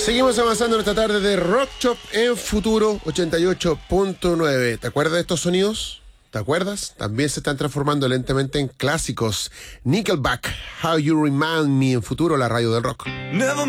Seguimos avanzando en esta tarde de Rock Shop en Futuro 88.9. ¿Te acuerdas de estos sonidos? ¿Te acuerdas? También se están transformando lentamente en clásicos. Nickelback, How You Remind Me en Futuro, la radio del rock. Never